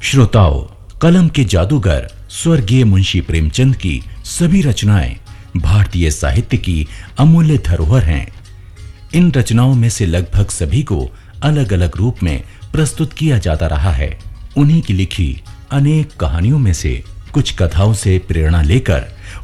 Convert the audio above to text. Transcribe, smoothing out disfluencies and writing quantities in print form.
श्रोताओं, कलम के जादूगर स्वर्गीय मुंशी प्रेमचंद की सभी रचनाएं भारतीय साहित्य की अमूल्य धरोहर हैं। इन रचनाओं में से लगभग सभी को अलग-अलग रूप में प्रस्तुत किया जाता रहा है। उन्हीं की लिखी अनेक कहानियों में से कुछ कथाओं से प्रेरणा लेकर